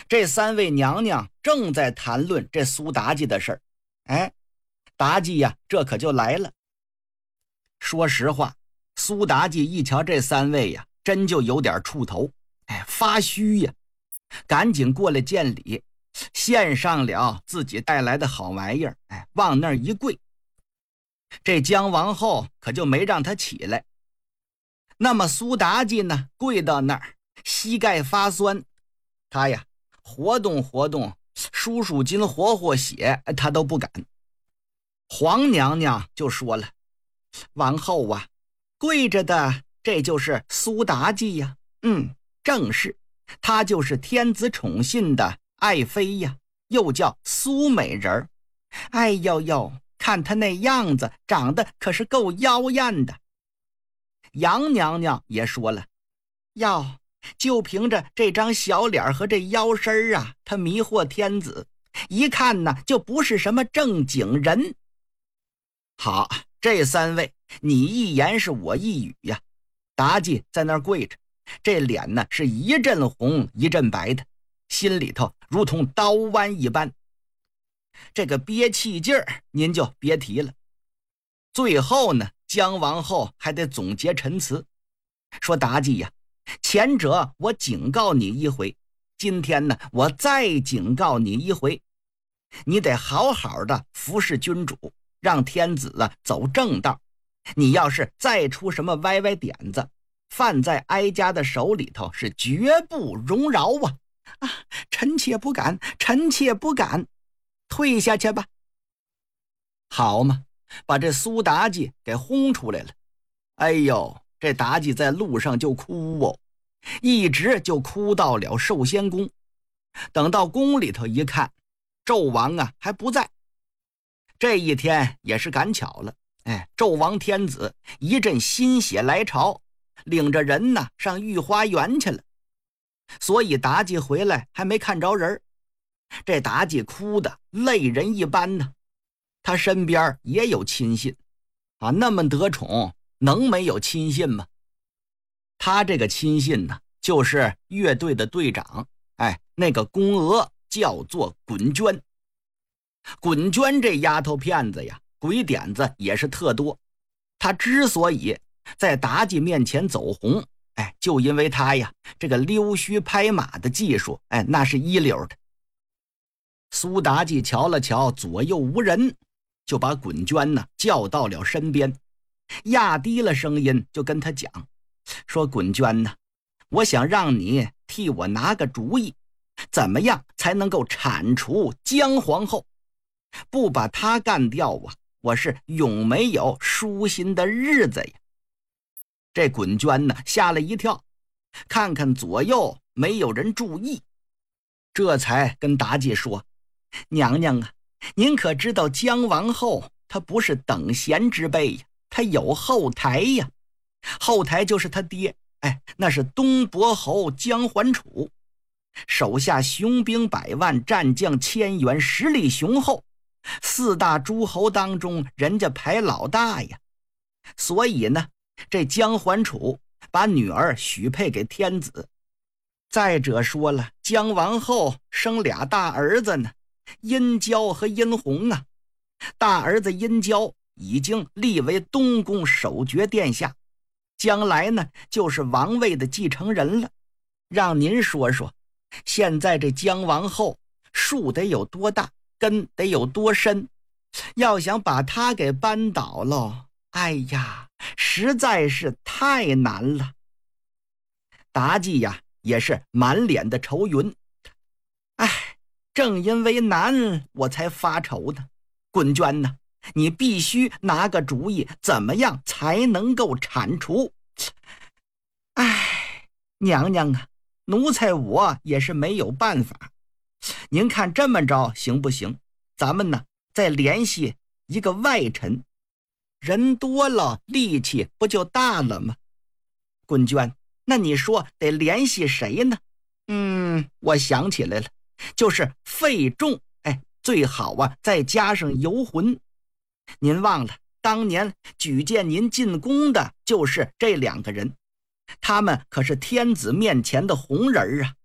这3位娘娘正在谈论这苏妲己的事儿。哎，妲己呀，这可就来了。说实话，苏妲己一瞧这3位呀，真就有点怵头，发虚呀，赶紧过来见礼，献上了自己带来的好玩意儿，往那儿一跪。这姜王后可就没让他起来。那么苏妲己呢，跪到那儿，膝盖发酸，他呀活动活动，舒舒筋活活血，他都不敢。皇娘娘就说了：“王后啊，跪着的这就是苏妲己呀。正是，她就是天子宠信的爱妃呀，又叫苏美人。哎呦呦，看她那样子，长得可是够妖艳的。”杨娘娘也说了：“哟，就凭着这张小脸和这腰身啊，她迷惑天子，一看呢就不是什么正经人。”好，这3位你一言是我一语呀。妲己在那儿跪着，这脸呢是一阵红一阵白的，心里头如同刀剜一般，这个憋气劲儿您就别提了。最后呢，姜王后还得总结陈词，说：“妲己呀，前者我警告你一回，今天呢我再警告你一回，你得好好的服侍君主，让天子啊走正道。你要是再出什么歪歪点子，犯在哀家的手里头是绝不容饶啊！”臣妾不敢，臣妾不敢，退下去吧。好嘛，把这苏妲己给轰出来了。哎呦，这妲己在路上就哭哦，一直就哭到了寿仙宫。等到宫里头一看，纣王啊还不在。这一天也是赶巧了，纣王天子一阵心血来潮，领着人呢上御花园去了，所以妲己回来还没看着人。这妲己哭得泪人一般呢，他身边也有亲信啊，那么得宠能没有亲信吗？他这个亲信呢，就是乐队的队长，那个宫娥叫做滚娟。滚娟这丫头片子呀，鬼点子也是特多。她之所以在妲己面前走红，就因为她呀这个溜须拍马的技术，那是一流的。苏妲己瞧了瞧左右无人，就把滚娟呢叫到了身边，压低了声音就跟她讲，说：“滚娟呢，我想让你替我拿个主意，怎么样才能够铲除姜皇后？不把她干掉啊，我是永没有舒心的日子呀。”这滚娟呢吓了一跳，看看左右没有人注意，这才跟妲己说：“娘娘啊，您可知道姜王后她不是等闲之辈呀，她有后台呀。后台就是她爹，那是东伯侯姜桓楚，手下雄兵100万，战将1000员，实力雄厚，4大诸侯当中人家排老大呀。所以呢，这姜桓楚把女儿许配给天子。再者说了，姜王后生2大儿子呢，殷郊和殷洪啊。大儿子殷郊已经立为东宫守爵殿下，将来呢就是王位的继承人了。让您说说，现在这姜王后树得有多大，根得有多深，要想把她给扳倒了，哎呀，实在是太难了。妲己呀也是满脸的愁云，正因为难我才发愁呢。滚娟呢，你必须拿个主意，怎么样才能够铲除？娘娘啊，奴才我也是没有办法。您看这么着行不行？咱们呢再联系一个外臣，人多了力气不就大了吗？滚娟，那你说得联系谁呢？我想起来了，就是费仲，最好啊再加上游魂。您忘了当年举荐您进宫的就是这2个人，他们可是天子面前的红人啊。